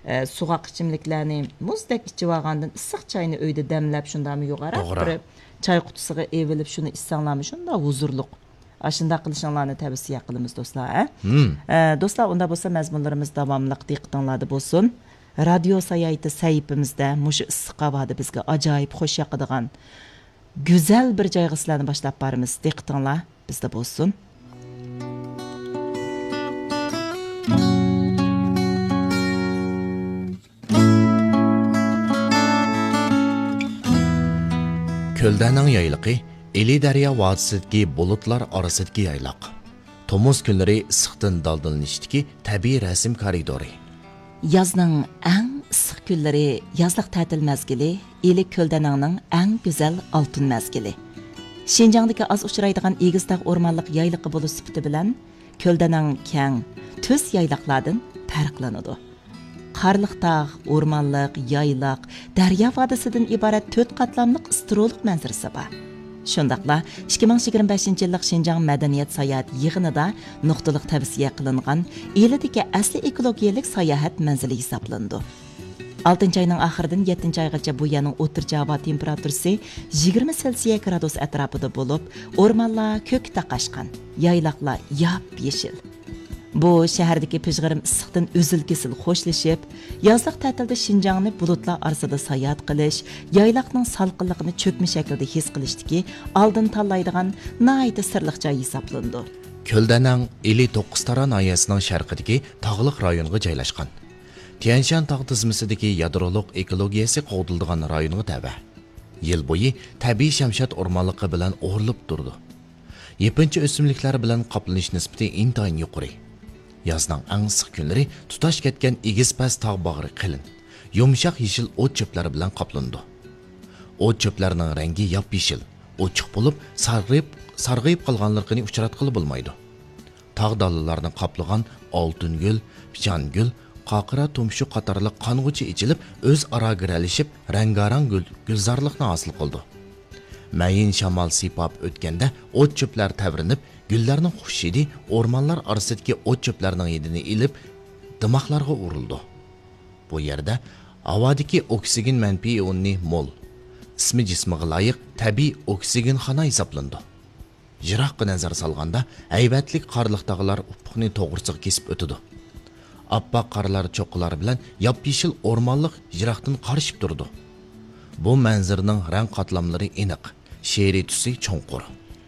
Suğaq ichimliklarni muzdek ichib olgandan issiq choyni uyda damlab shundami yo'g'arab bir choy qutisiga evilib shuni ichsanglarmi shunda huzurliq. Shunda qilishinglarni tavsiya qilamiz do'stlar. Do'stlar, unda bo'lsa mazmunlarimiz davomli diqqatinglarda bo'lsin. Radio sayyti sahifamizda mushu issiq havoda bizga ajoyib xush yoqadigan go'zal bir joyga sizlarni boshlab boramiz. Diqqatinglar bizda bo'lsin. Köldaning yayliqi Eli daryo vodisidagi bulutlar orasidagi yayloq. Tomuz kunlari issiqdan daldalanishdagi tabiiy rasm koridori. Yozning eng issiq kunlari yozliq ta'til mazgili, Eli Köldaningning eng go'zal oltin mazgili. Şinjandagi az uchraydigan egiztog' o'rmonliq yayliqi bo'lish sifati bilan Köldaning keng, tuz yayloqlardan farqlanadi. Qarliq tog', o'rmonliq, yayloq, daryo vodisidan iborat 4 qatlamliq istirolik manzarasi bor. Shundaqla 2025 yillik Şinjan madaniyat sayohat yig'inida nuqtaliq tavsiya qilingan elidagi asli ekologiyalik sayohat manzili hisoblandi. 6 oyning oxiridan 7 oygacha bu yerning o'rtacha havo temperaturasi 20 selsiya gradus atrofida bo'lib, o'rmonlar ko'k taqashgan, yayloqlar yop-yeshil. Bu shahardagi pijg'irim issiqdan o'zil-kesil xo'shlashib, yozliq ta'tilda Şinjanni bulutlar orasida sayohat qilish, yayloqning salqinligini cho'kma shaklda his qilishdagi oldin tanlaydigan nihoyatda sirliq joy hisoblandi. Köldaning Eli To'qqiztaran noyasining sharqidagi tog'liq rayonga joylashgan. Tianshan tog' tizimisidagi yadroliq ekologiyasi qo'dildigan rayonga tava. Yil bo'yi tabiiy shamshat o'rmonligi bilan o'rilib turdi. Yepinchi o'simliklar bilan qoplanish nisbati intayin yuqori. Yozning eng issiq kunlari tutash ketgan egiz past tog' bag'ri qalin, yumshoq yeshil o't cho'plari bilan qoplandi. O't cho'plarining rangi yop-yeshil, ochiq bo'lib, sarg'ayib qolganligini uchratqili bo'lmaydi. Tog' dalalarini qoplagan oltin gul, pichan gul, qaqira tumshu qatorliq qong'uchi ichilib, o'z aro giralishib, rangarang gulzorlikni hosil qildi. Mayin shamol sipab o'tganda o't cho'plar tavrinib, gullarning xushidi o'rmonlar orasidagi o't cho'plarning hidini ilib, dimoqlarga urildi. Bu yerda havodagi oksigen manfiy ionini mo'l, ismi jismiga loyiq tabiiy oksigen xona hisoblandi. Jiroqqa nazar solganda haybatlik qarliq tog'lar ufqni to'g'risiga kesib o'tadi. Oppoq qarlar cho'qqilar bilan yop-yeshil o'rmonliq jiroqdan qarishib turdi. Bu manzarning rang qatlamlari aniq, she'riy tusi cho'nqur.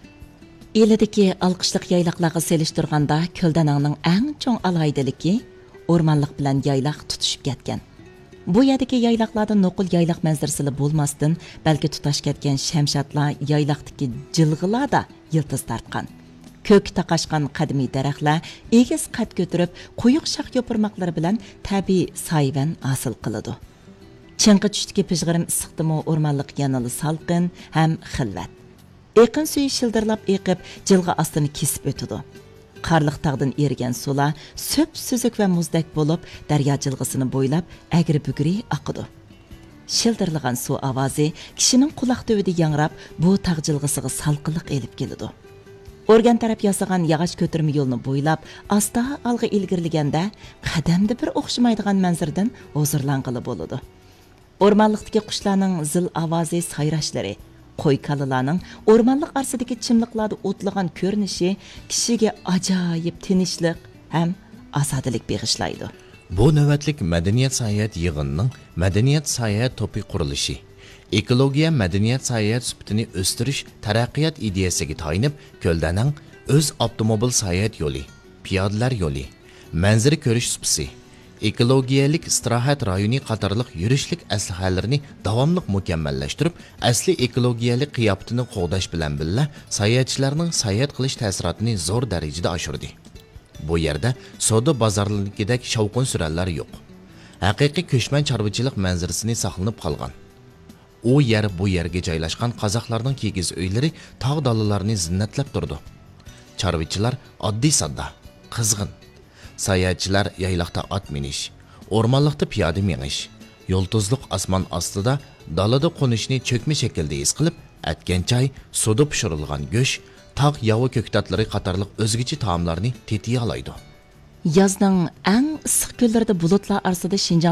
Elidagi alqishliq yayloqlarga selishtirganda Köldaningning eng cho'ng alohidaligi o'rmonliq bilan yayloq tutishib ketgan. Bu yerdagi yayloqlarda nuqul yayloq manzarasi bo'lmasdan, balki tutash ketgan shamshatlar yayloqdagi jilg'ilarda yiltiz tartgan. Ko'k taqashgan qadimiy daraxtlar egiz qad ko'tarib, quyuq shox yo'pirmoqlari bilan tabiiy sayvan hosil qiladi. Chinqi tushdagi pijg'irim issiqdimi o'rmonliq yanali salqin ham xilvat. Eqin suyi shildirlab eqib, jilg'a ostini kesib o'tadi. Qarliq tog'dan erigan sular so'p-suzuk va muzdek bo'lib, daryo jilg'isini bo'ylab agri-bugri oqidi. Shildirlagan suv ovozi kishining quloq tubida yangrab, bu tog' jilg'isiga salqinlik elib keladi. O'rgan taraf yasagan yog'och ko'tirma yo'lni bo'ylab, asta olg'a ilgirliganda, qadamda bir o'xshamaydigan manzardan hozirlanqili bo'ladi. O'rmonliqdagi qushlarning zil ovozi sayrashlari, qo'y kalalarning o'rmonliq orasidagi chimliqlarda o'tlagan ko'rinishi kishiga ajoyib tinchlik ham osodilik bag'ishlaydi. Bu navbatlik madaniyat sayohat yig'inining madaniyat sayohat to'pi qurilishi, ekologiya madaniyat sayohat sifatini o'stirish taraqqiyot ideyasiga tayanib, Köldaning o'z avtomobil sayohat yo'li, piyodalar yo'li, manzara ko'rish supasi, ekologiyalik istirohat rayoni qatorliq yurishlik aslahalarini davomli mukammallashtirib, asli ekologiyalik qiyofatini qo'g'dash bilan birga sayohatchilarning sayohat qilish ta'sirotini zo'r darajada oshirdi. Bu yerda savdo bozorlarnikidek shavqin surallar yo'q. Haqiqiy ko'chman chorvachilik manzarasini saqlanib qolgan. U yer bu yerga joylashgan qozoqlarning kigiz uylari tog' dalalarini zinnatlab turdi. Chorvachilar oddiy sodda, qizg'in. Sayohatchilar yayloqda ot minish, o'rmonliqda piyoda menish, yo'ltuzliq osmon ostida dalada qo'nishni cho'kma shaklda his qilib, atgan choy, suvda pishirilgan go'sht, tog' yovi ko'ktatlari qatorliq o'zgacha taomlarni tetiy oladi. Yozning eng issiq kunlarida bulutlar orasida Şinjan